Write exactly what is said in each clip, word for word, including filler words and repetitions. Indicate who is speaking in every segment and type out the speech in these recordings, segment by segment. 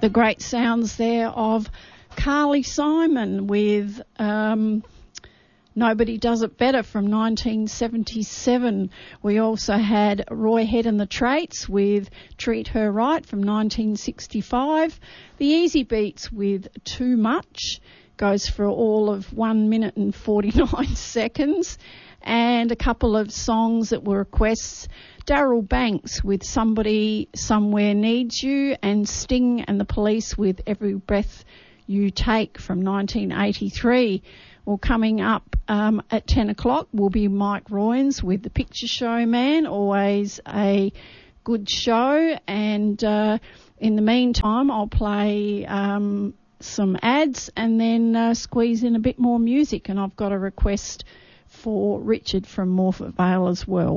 Speaker 1: the great sounds there of Carly Simon with um, Nobody Does It Better from nineteen seventy-seven. We also had Roy Head and the Traits with Treat Her Right from nineteen sixty-five. The Easy Beats with Too Much goes for all of one minute and forty-nine seconds. And a couple of songs that were requests. Daryl Banks with Somebody Somewhere Needs You, and Sting and the Police with Every Breath You Take from nineteen eighty-three. Well, coming up um, at ten o'clock will be Mike Royans with The Picture Show Man, always a good show. And uh, in the meantime, I'll play um, some ads and then uh, squeeze in a bit more music. And I've got a request for Richard from Morphett Vale as well.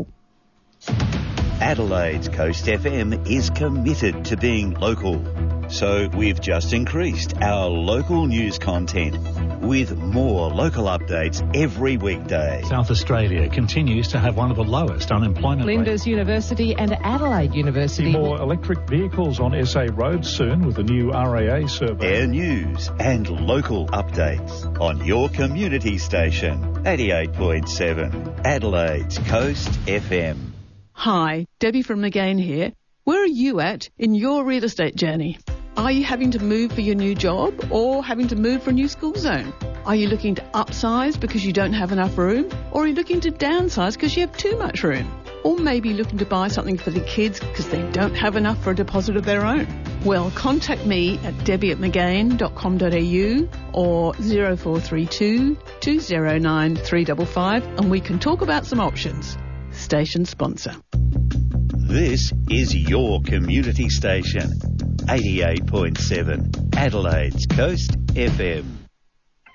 Speaker 2: Adelaide's Coast F M is committed to being local. So we've just increased our local news content with more local updates every weekday.
Speaker 3: South Australia continues to have one of the lowest unemployment
Speaker 4: Flinders
Speaker 3: rates.
Speaker 4: University and Adelaide University.
Speaker 5: See more electric vehicles on S A roads soon with the new R A A survey.
Speaker 2: Air news and local updates on your community station, eighty-eight point seven, Adelaide's Coast F M.
Speaker 6: Hi, Debbie from Magain here. Where are you at in your real estate journey? Are you having to move for your new job or having to move for a new school zone? Are you looking to upsize because you don't have enough room? Or are you looking to downsize because you have too much room? Or maybe looking to buy something for the kids because they don't have enough for a deposit of their own? Well, contact me at debbie at magain dot com dot a u or zero four three two, two zero nine, three five five and we can talk about some options. Station sponsor.
Speaker 2: This is your community station, eighty-eight point seven, Adelaide's Coast F M.